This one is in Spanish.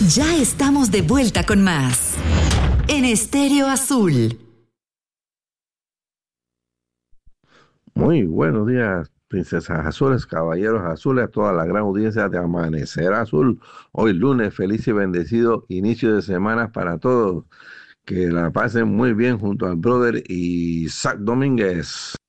Ya estamos de vuelta con más en Estéreo Azul. Muy buenos días, princesas azules, caballeros azules, a toda la gran audiencia de Amanecer Azul. Hoy lunes, feliz y bendecido inicio de semana para todos. Que la pasen muy bien junto al brother Isaac Domínguez.